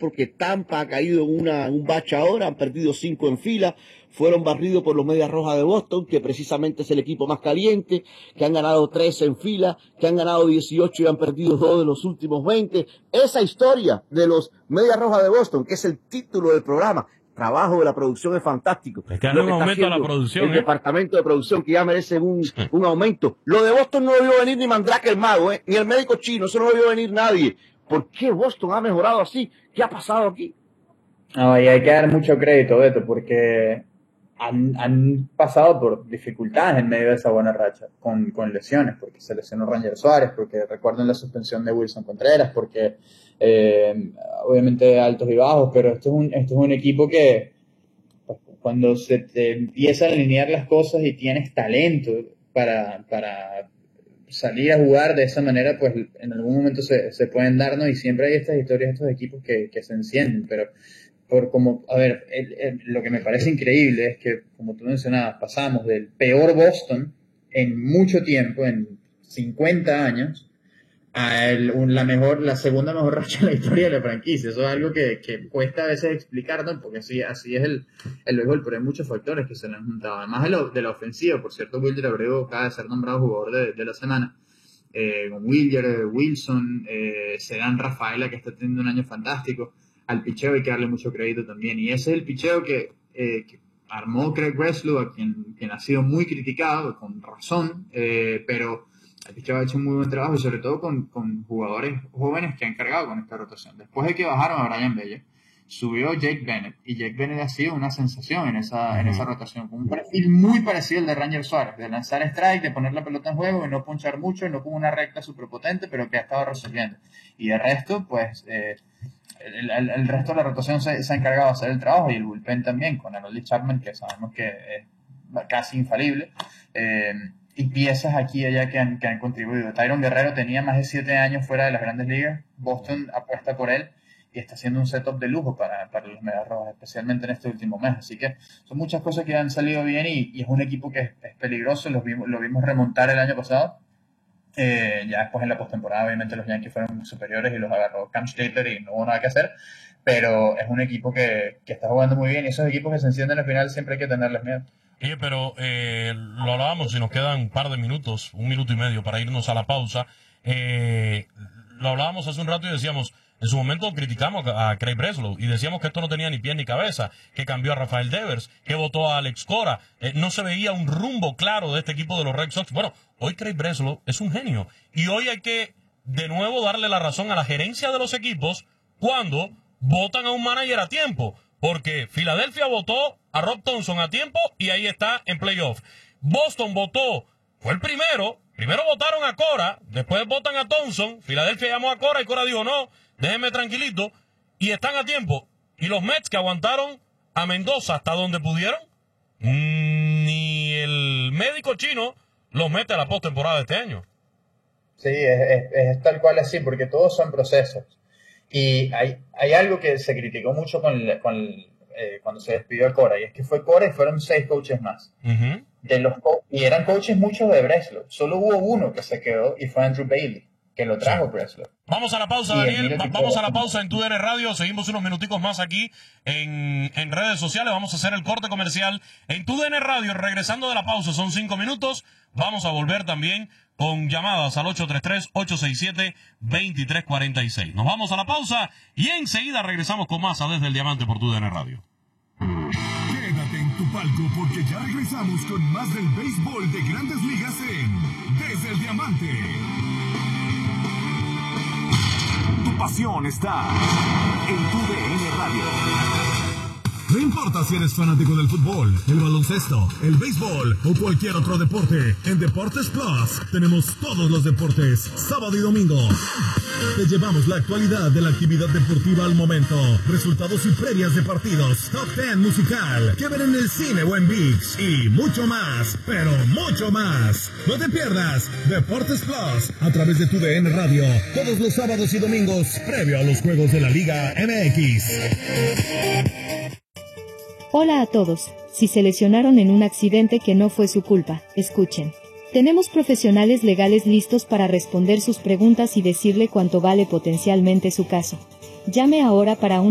porque Tampa ha caído en un bache ahora, han perdido 5 en fila, fueron barridos por los Medias Rojas de Boston, que precisamente es el equipo más caliente, que han ganado 13 en fila, que han ganado 18 y han perdido 2 de los últimos 20. Esa historia de los Medias Rojas de Boston, que es el título del programa, trabajo de la producción es fantástico. Es que hay un aumento a la producción. El departamento de producción que ya merece un aumento. Lo de Boston no debió venir ni Mandrake el mago, ni el médico chino, eso no debió venir nadie. ¿Por qué Boston ha mejorado así? ¿Qué ha pasado aquí? No, y hay que dar mucho crédito, Beto, porque han pasado por dificultades en medio de esa buena racha, con lesiones, porque se lesionó Ranger Suárez, porque recuerden la suspensión de Wilson Contreras, porque obviamente altos y bajos, pero esto es un equipo que pues, cuando se te empiezan a alinear las cosas y tienes talento para salir a jugar de esa manera, pues en algún momento se pueden dar, ¿no? Y siempre hay estas historias, estos equipos que se encienden, pero lo que me parece increíble es que, como tú mencionabas, pasamos del peor Boston en mucho tiempo, en 50 años, a la segunda mejor racha en la historia de la franquicia. Eso es algo que cuesta a veces explicar, ¿no? Porque así es el béisbol, pero hay muchos factores que se le han juntado. Además de la ofensiva, por cierto, Wilder Abreu acaba de ser nombrado jugador de la semana. Con Wilder, Wilson, Cedán Rafaela, que está teniendo un año fantástico. Al picheo hay que darle mucho crédito también. Y ese es el picheo que armó Craig Breslow, a quien ha sido muy criticado, con razón, pero el picheo ha hecho un muy buen trabajo, y sobre todo con jugadores jóvenes que han cargado con esta rotación. Después de que bajaron a Brian Bello, subió Jake Bennett, y Jake Bennett ha sido una sensación en esa rotación, con un perfil muy parecido al de Ranger Suárez, de lanzar strike, de poner la pelota en juego, y no ponchar mucho, y no con una recta superpotente, pero que ha estado resolviendo. Y de resto, pues el resto de la rotación se ha encargado de hacer el trabajo, y el bullpen también, con Aroldis Chapman, que sabemos que es casi infalible, y piezas aquí y allá que han contribuido. Tyron Guerrero tenía más de 7 años fuera de las Grandes Ligas. Boston apuesta por él y está haciendo un setup de lujo para los Medias Rojas, especialmente en este último mes. Así que son muchas cosas que han salido bien, y es un equipo que es peligroso. Lo vimos remontar el año pasado. Ya después en la postemporada obviamente los Yankees fueron superiores y los agarró Cam Slater y no hubo nada que hacer, pero es un equipo que está jugando muy bien, y esos equipos que se encienden al final siempre hay que tenerles miedo. Oye, pero lo hablábamos y nos quedan un par de minutos, 1 minuto y medio para irnos a la pausa. Lo hablábamos hace un rato y decíamos, en su momento criticamos a Craig Breslow y decíamos que esto no tenía ni pie ni cabeza, que cambió a Rafael Devers, que votó a Alex Cora, no se veía un rumbo claro de este equipo de los Red Sox. Bueno, hoy Craig Breslow es un genio, y hoy hay que de nuevo darle la razón a la gerencia de los equipos cuando votan a un manager a tiempo, porque Filadelfia votó a Rob Thomson a tiempo y ahí está en playoff. Boston votó, fue el primero votaron a Cora, después votan a Thomson, Filadelfia llamó a Cora y Cora dijo no, déjenme tranquilito, y están a tiempo. Y los Mets, que aguantaron a Mendoza hasta donde pudieron, ni el médico chino los mete a la postemporada de este año. Sí, es tal cual así, porque todos son procesos. Y hay algo que se criticó mucho cuando se despidió a Cora, y es que fue Cora y fueron 6 coaches más. Uh-huh. Y eran coaches muchos de Breslow. Solo hubo uno que se quedó, y fue Andrew Bailey, que lo trajo Breslow. Vamos a la pausa, Daniel. Vamos a la pausa en TUDN Radio. Seguimos unos minuticos más aquí en redes sociales. Vamos a hacer el corte comercial en TUDN Radio. Regresando de la pausa, son 5 minutos. Vamos a volver también con llamadas al 833-867-2346. Nos vamos a la pausa y enseguida regresamos con más a Desde el Diamante por TUDN Radio. Quédate en tu palco, porque ya regresamos con más del béisbol de Grandes Ligas en Desde el Diamante. Tu pasión está en TUDN Radio. No importa si eres fanático del fútbol, el baloncesto, el béisbol o cualquier otro deporte, en Deportes Plus tenemos todos los deportes, sábado y domingo. Te llevamos la actualidad de la actividad deportiva al momento, resultados y previas de partidos, top 10 musical, que ver en el cine o en ViX, y mucho más, pero mucho más. No te pierdas Deportes Plus a través de TUDN Radio, todos los sábados y domingos, previo a los juegos de la Liga MX. Hola a todos. Si se lesionaron en un accidente que no fue su culpa, escuchen. Tenemos profesionales legales listos para responder sus preguntas y decirle cuánto vale potencialmente su caso. Llame ahora para un